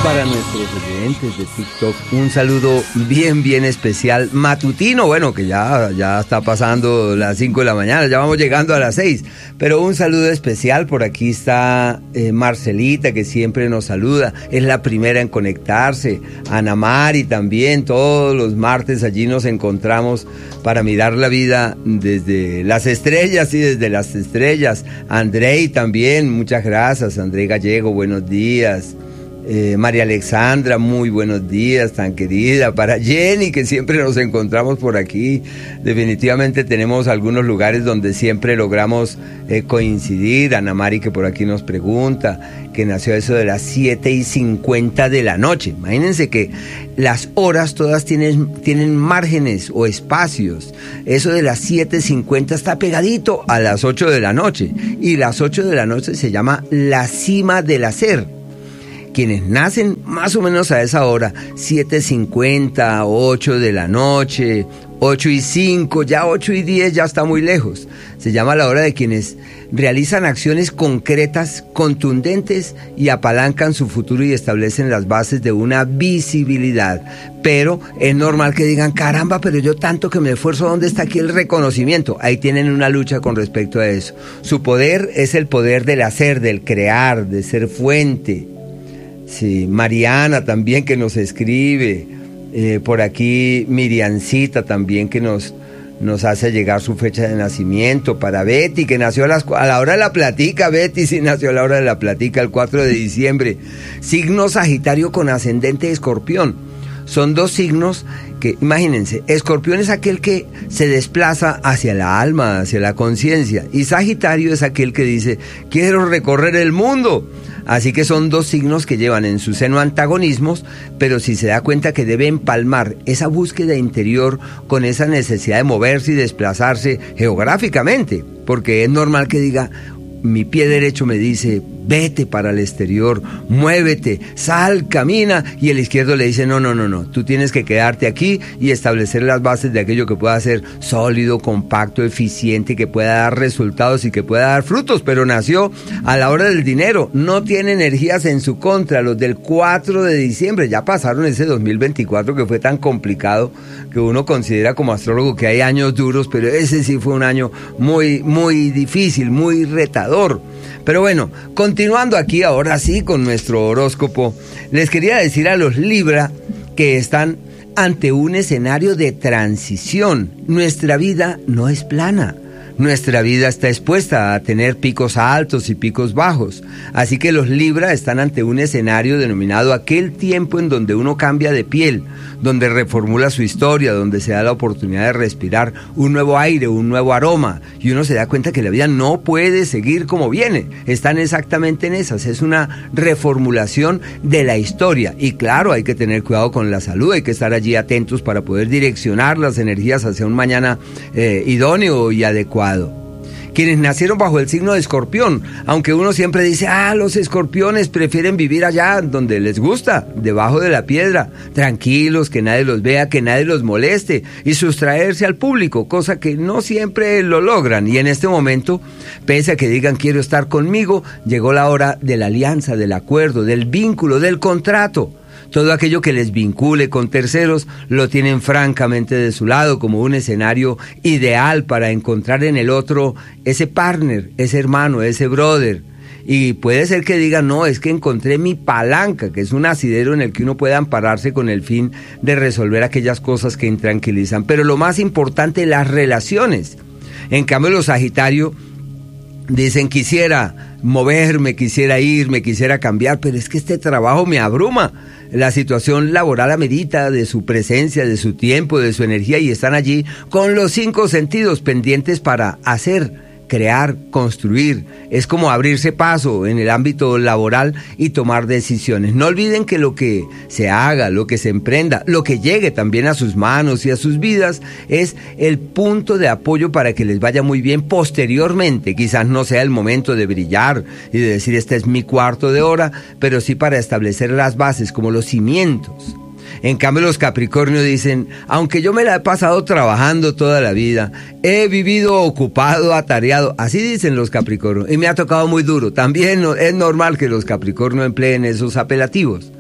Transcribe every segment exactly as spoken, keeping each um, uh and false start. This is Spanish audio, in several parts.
Para nuestros oyentes de TikTok, un saludo bien, bien especial, matutino, bueno, que ya, ya está pasando las cinco de la mañana, ya vamos llegando a las seis, pero un saludo especial, por aquí está eh, Marcelita, que siempre nos saluda, es la primera en conectarse, Ana Mari también, todos los martes allí nos encontramos para mirar la vida desde las estrellas y desde las estrellas, Andrei también, muchas gracias, Andrei Gallego, buenos días. Eh, María Alexandra, muy buenos días, tan querida. Para Jenny, que siempre nos encontramos por aquí. Definitivamente tenemos algunos lugares donde siempre logramos eh, coincidir. Ana Mari, que por aquí nos pregunta, que nació eso de las siete y cincuenta de la noche. Imagínense que las horas todas tienen, tienen márgenes o espacios. Eso de las siete cincuenta está pegadito a las ocho de la noche. Y las ocho de la noche se llama la cima del hacer. Quienes nacen más o menos a esa hora, siete cincuenta, ocho de la noche, ocho y cinco, ya ocho y diez ya está muy lejos. Se llama la hora de quienes realizan acciones concretas, contundentes y apalancan su futuro y establecen las bases de una visibilidad. Pero es normal que digan, caramba, pero yo tanto que me esfuerzo, ¿dónde está aquí el reconocimiento? Ahí tienen una lucha con respecto a eso. Su poder es el poder del hacer, del crear, de ser fuente. Sí, Mariana también que nos escribe, eh, por aquí Miriancita también que nos, nos hace llegar su fecha de nacimiento, para Betty que nació a, las, a la hora de la platica, Betty sí nació a la hora de la platica, el cuatro de diciembre, signo Sagitario con ascendente Escorpión, son dos signos que, imagínense, Escorpión es aquel que se desplaza hacia la alma, hacia la conciencia, y Sagitario es aquel que dice, quiero recorrer el mundo. Así que son dos signos que llevan en su seno antagonismos, pero si se da cuenta que debe empalmar esa búsqueda interior con esa necesidad de moverse y desplazarse geográficamente, porque es normal que diga, mi pie derecho me dice, vete para el exterior, muévete, sal, camina, y el izquierdo le dice, no, no, no, no, tú tienes que quedarte aquí y establecer las bases de aquello que pueda ser sólido, compacto, eficiente, que pueda dar resultados y que pueda dar frutos, pero nació a la hora del dinero, no tiene energías en su contra, los del cuatro de diciembre, ya pasaron ese dos mil veinticuatro que fue tan complicado, que uno considera como astrólogo que hay años duros, pero ese sí fue un año muy, muy difícil, muy retador. Pero bueno, continuando aquí ahora sí con nuestro horóscopo, les quería decir a los Libra que están ante un escenario de transición. Nuestra vida no es plana. Nuestra vida está expuesta a tener picos altos y picos bajos, así que los Libra están ante un escenario denominado aquel tiempo en donde uno cambia de piel, donde reformula su historia, donde se da la oportunidad de respirar un nuevo aire, un nuevo aroma, y uno se da cuenta que la vida no puede seguir como viene. Están exactamente en esas, es una reformulación de la historia, y claro, hay que tener cuidado con la salud, hay que estar allí atentos para poder direccionar las energías hacia un mañana eh, idóneo y adecuado. Quienes nacieron bajo el signo de Escorpión, aunque uno siempre dice, ah, los escorpiones prefieren vivir allá donde les gusta, debajo de la piedra, tranquilos, que nadie los vea, que nadie los moleste y sustraerse al público, cosa que no siempre lo logran. Y en este momento, pese a que digan quiero estar conmigo, llegó la hora de la alianza, del acuerdo, del vínculo, del contrato. Todo aquello que les vincule con terceros lo tienen francamente de su lado como un escenario ideal para encontrar en el otro ese partner, ese hermano, ese brother. Y puede ser que digan, no, es que encontré mi palanca, que es un asidero en el que uno puede ampararse con el fin de resolver aquellas cosas que intranquilizan. Pero lo más importante, las relaciones. En cambio, los Sagitario dicen, quisiera moverme, quisiera irme, quisiera cambiar, pero es que este trabajo me abruma. La situación laboral amerita de su presencia, de su tiempo, de su energía, y están allí con los cinco sentidos pendientes para hacer, crear, construir. Es como abrirse paso en el ámbito laboral y tomar decisiones. No olviden que lo que se haga, lo que se emprenda, lo que llegue también a sus manos y a sus vidas es el punto de apoyo para que les vaya muy bien posteriormente. Quizás no sea el momento de brillar y de decir este es mi cuarto de hora, pero sí para establecer las bases como los cimientos. En cambio, los Capricornio dicen, aunque yo me la he pasado trabajando toda la vida, he vivido ocupado, atareado, así dicen los Capricornio, y me ha tocado muy duro. También es normal que los Capricornio empleen esos apelativos.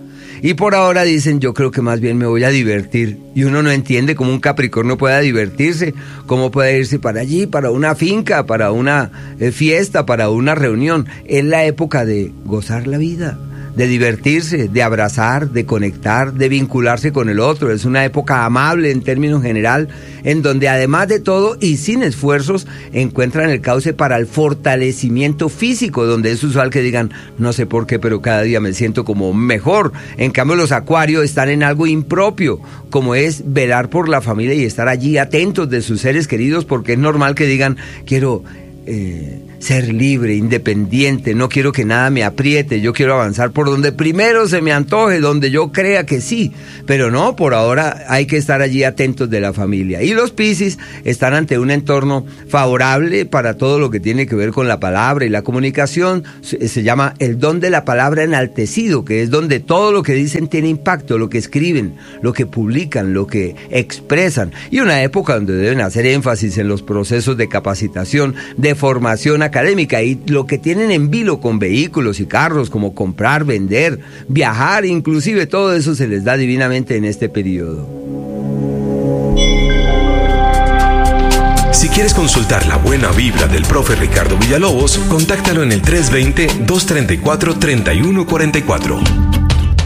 Y por ahora dicen, yo creo que más bien me voy a divertir. Y uno no entiende cómo un Capricornio pueda divertirse, cómo puede irse para allí, para una finca, para una eh, fiesta, para una reunión. Es la época de gozar la vida, de divertirse, de abrazar, de conectar, de vincularse con el otro. Es una época amable en términos general, en donde además de todo y sin esfuerzos encuentran el cauce para el fortalecimiento físico, donde es usual que digan, no sé por qué, pero cada día me siento como mejor. En cambio los acuarios están en algo impropio, como es velar por la familia y estar allí atentos de sus seres queridos, porque es normal que digan, quiero Eh, ser libre, independiente, no quiero que nada me apriete, yo quiero avanzar por donde primero se me antoje, donde yo crea que sí, pero no, por ahora hay que estar allí atentos de la familia. Y los Piscis están ante un entorno favorable para todo lo que tiene que ver con la palabra y la comunicación. Se, se llama el don de la palabra enaltecido, que es donde todo lo que dicen tiene impacto, lo que escriben, lo que publican, lo que expresan, y una época donde deben hacer énfasis en los procesos de capacitación, de formación académica, y lo que tienen en vilo con vehículos y carros, como comprar, vender, viajar, inclusive todo eso se les da divinamente en este periodo. Si quieres consultar la buena vibra del profe Ricardo Villalobos, contáctalo en el tres dos cero, dos tres cuatro, tres uno cuatro cuatro.